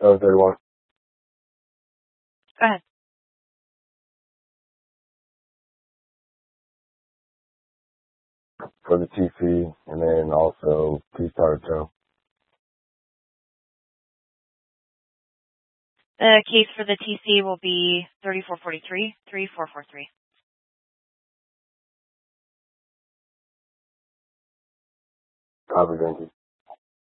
31. Go ahead. For the TC, and then also P-Star Joe. The case for the TC will be 3443, 3443. Copy, thank you.